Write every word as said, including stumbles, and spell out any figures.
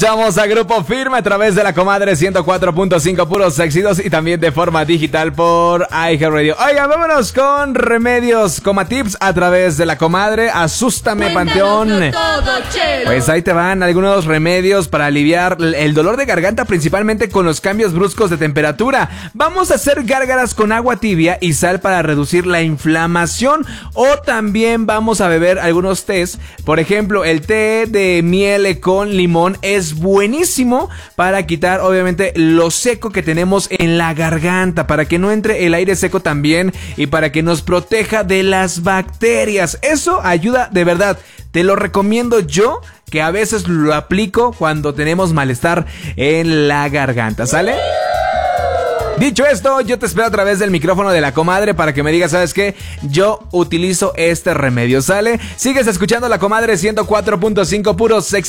Escuchamos a Grupo Firme a través de la Comadre ciento cuatro punto cinco puros éxitos y también de forma digital por iHeartRadio. Oigan, vámonos con Remedios Coma Tips a través de la Comadre. Asústame, Panteón. Todo, pues ahí te van algunos remedios para aliviar el dolor de garganta, principalmente con los cambios bruscos de temperatura. Vamos a hacer gárgaras con agua tibia y sal para reducir la inflamación, o también vamos a beber algunos tés. Por ejemplo, el té de miel con limón es buenísimo para quitar obviamente lo seco que tenemos en la garganta, para que no entre el aire seco también y para que nos proteja de las bacterias. Eso ayuda de verdad, te lo recomiendo yo, que a veces lo aplico cuando tenemos malestar en la garganta, ¿sale? Dicho esto, yo te espero a través del micrófono de la Comadre para que me digas, ¿sabes qué? Yo utilizo este remedio, ¿sale? Sigues escuchando la Comadre ciento cuatro punto cinco puros sexy.